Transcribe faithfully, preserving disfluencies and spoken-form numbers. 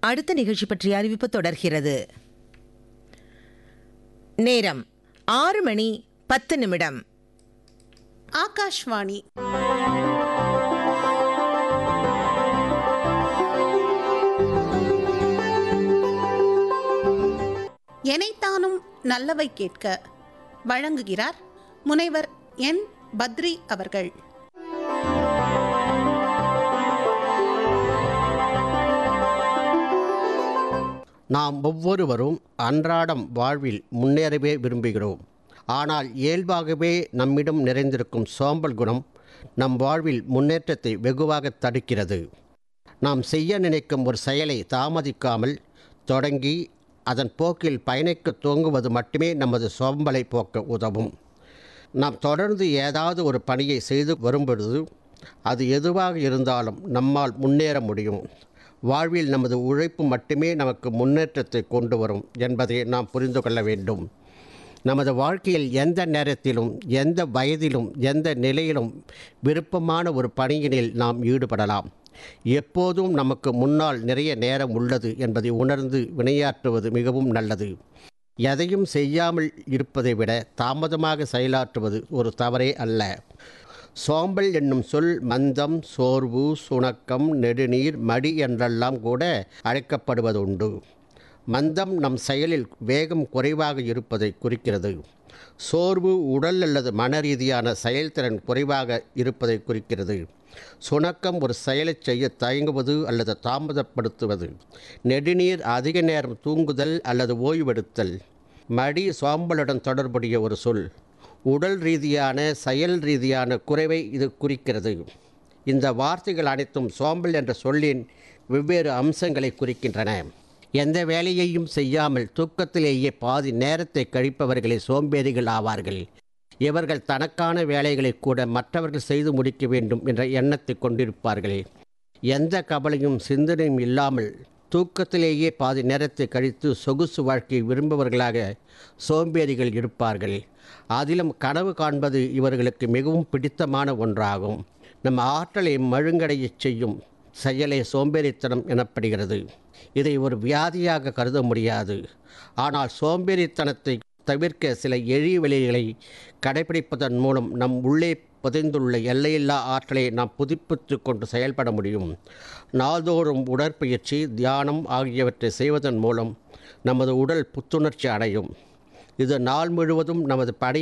அடுத்த நிகழ்ச்சி பற்றிய அறிவிப்பு தொடர்கிறது. நேரம் ஆறு மணி பத்து நிமிடம். ஆகாஷ்வாணி. எனைத்தானும் நல்லவை கேட்க வழங்குகிறார் முனைவர் என் பத்ரி அவர்கள். நாம் ஒவ்வொருவரும் அன்றாடம் வாழ்வில் முன்னேறவே விரும்புகிறோம். ஆனால் இயல்பாகவே நம்மிடம் நிறைந்திருக்கும் சோம்பல் குணம் நம் வாழ்வில் முன்னேற்றத்தை வெகுவாக தடுக்கிறது. நாம் செய்ய நினைக்கும் ஒரு செயலை தாமதிக்காமல் தொடங்கி அதன் போக்கில் பயணிக்க துவங்குவது மட்டுமே நமது சோம்பலை போக்க உதவும். நாம் தொடர்ந்து ஏதாவது ஒரு பணியை செய்து வரும்பொழுது அது எதுவாக இருந்தாலும் நம்மால் முன்னேற முடியும். வாழ்வில் நமது உழைப்பு மட்டுமே நமக்கு முன்னேற்றத்தை கொண்டு வரும் என்பதை நாம் புரிந்து கொள்ள வேண்டும். நமது வாழ்க்கையில் எந்த நேரத்திலும் எந்த வயதிலும் எந்த நிலையிலும் விருப்பமான ஒரு பணியினில் நாம் ஈடுபடலாம். எப்போதும் நமக்கு முன்னால் நிறைய நேரம் உள்ளது என்பதை உணர்ந்து வினையாற்றுவது மிகவும் நல்லது. எதையும் செய்யாமல் இருப்பதை விட தாமதமாக செயலாற்றுவது ஒரு தவறே அல்ல. சோம்பல் என்னும் சொல் மந்தம், சோர்வு, சுணக்கம், நெடுநீர், மடி என்றெல்லாம் கூட அழைக்கப்படுவதுண்டு. மந்தம் நம் செயலில் வேகம் குறைவாக இருப்பதை குறிக்கிறது. சோர்வு உடல் அல்லது மன ரீதியான செயல்திறன் குறைவாக இருப்பதை குறிக்கிறது. சுணக்கம் ஒரு செயலை செய்ய தயங்குவது அல்லது தாமதப்படுத்துவது. நெடுநீர் அதிக நேரம் தூங்குதல் அல்லது ஓய்வெடுத்தல். மடி சோம்பலுடன் தொடர்புடைய ஒரு சொல். உடல் ரீதியான செயல் ரீதியான குறைவை இது குறிக்கிறது. இந்த வார்த்தைகள் அனைத்தும் சோம்பல் என்ற சொல்லின் வெவ்வேறு அம்சங்களை குறிக்கின்றன. எந்த வேலையையும் செய்யாமல் தூக்கத்திலேயே பாதி நேரத்தை கழிப்பவர்களே சோம்பேறிகள் ஆவார்கள். இவர்கள் தனக்கான வேலைகளை கூட மற்றவர்கள் செய்து முடிக்க வேண்டும் என்ற எண்ணத்தை கொண்டிருப்பார்கள். எந்த கவலையும் சிந்தனையும் இல்லாமல் தூக்கத்திலேயே பாதி நேரத்தை கழித்து சொகுசு வாழ்க்கையை விரும்புபவர்களாக சோம்பேறிகள் இருப்பார்கள். அதிலும் கனவு காண்பது இவர்களுக்கு மிகவும் பிடித்தமான ஒன்றாகும். நம் ஆற்றலை மழுங்கடையச் செய்யும் செயலை சோம்பேறித்தனம் எனப்படுகிறது. இதை ஒரு வியாதியாக கருத முடியாது. ஆனால் சோம்பேறித்தனத்தை தவிர்க்க சில எளிய வழிகளை கடைபிடிப்பதன் மூலம் நம் உள்ளே புதைந்துள்ள எல்லையில்லா ஆற்றலை நாம் புதுப்பித்து கொண்டு செயல்பட முடியும். நாள்தோறும் உடற்பயிற்சி, தியானம் ஆகியவற்றை செய்வதன் மூலம் நமது உடல் புத்துணர்ச்சி அடையும். இது நாள் முழுவதும் நமது பணி